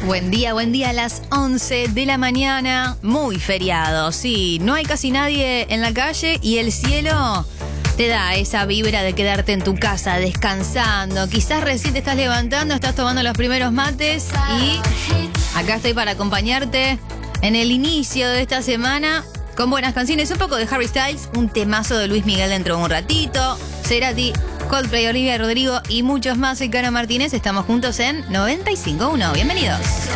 Buen día a las 11 de la mañana. Muy feriado, sí. No hay casi nadie en la calle y el cielo te da esa vibra de quedarte en tu casa descansando. Quizás recién te estás levantando, estás tomando los primeros mates y acá estoy para acompañarte en el inicio de esta semana con buenas canciones. Un poco de Harry Styles, un temazo de Luis Miguel dentro de un ratito, Cerati, Coldplay, Olivia Rodrigo y muchos más. Soy Caro Martínez, estamos juntos en 95.1. Bienvenidos.